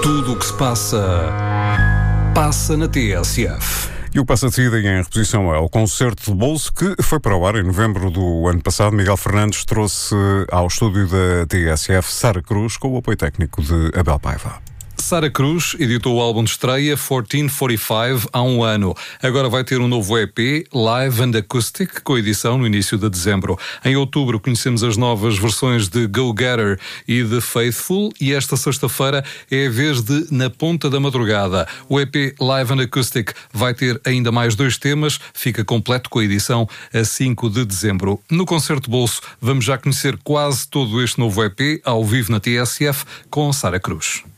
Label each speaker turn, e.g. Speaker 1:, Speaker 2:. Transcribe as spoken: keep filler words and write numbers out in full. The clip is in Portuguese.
Speaker 1: Tudo o que se passa, passa na T S F.
Speaker 2: E o Passa de Saída em reposição ao concerto de bolso que foi para o ar em novembro do ano passado. Miguel Fernandes trouxe ao estúdio da T S F Sara Cruz com o apoio técnico de Abel Paiva.
Speaker 1: Sara Cruz editou o álbum de estreia quatorze quarenta e cinco há um ano. Agora vai ter um novo E P, Live and Acoustic, com edição no início de dezembro. Em outubro conhecemos as novas versões de Go Getter e de Faithful, e esta sexta-feira é a vez de Na Ponta da Madrugada. O E P Live and Acoustic vai ter ainda mais dois temas, fica completo com a edição a cinco de dezembro. No Concerto Bolso vamos já conhecer quase todo este novo E P ao vivo na T S F com Sara Cruz.